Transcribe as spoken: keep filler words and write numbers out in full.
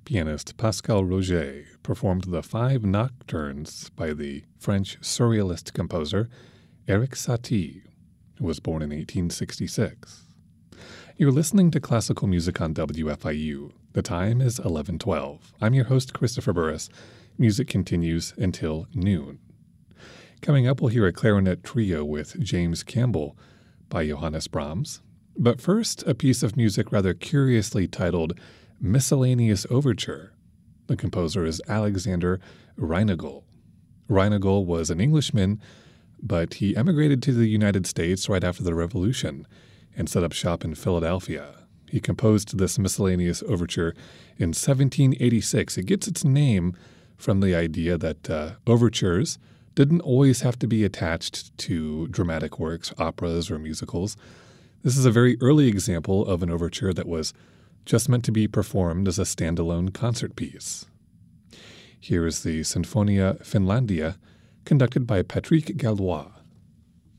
Pianist Pascal Roger performed the five nocturnes by the French surrealist composer Erik Satie, who was born in eighteen sixty-six. You're listening to Classical Music on W F I U. The time is eleven twelve. I'm your host, Christopher Burris. Music continues until noon. Coming up, we'll hear a clarinet trio with James Campbell by Johannes Brahms. But first, a piece of music rather curiously titled Miscellaneous Overture. The composer is Alexander Reinagel. Reinagel was an Englishman, but he emigrated to the United States right after the Revolution and set up shop in Philadelphia. He composed this miscellaneous overture in seventeen eighty-six. It gets its name from the idea that uh, overtures didn't always have to be attached to dramatic works, operas, or musicals. This is a very early example of an overture that was just meant to be performed as a standalone concert piece. Here is the Sinfonia Finlandia, conducted by Patrick Gallois.